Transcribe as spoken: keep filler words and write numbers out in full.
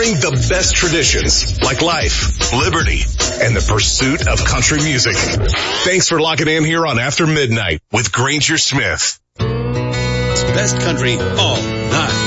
honoring the best traditions like life, liberty, and the pursuit of country music. Thanks for locking in here on After Midnight with Granger Smith. Best country all night.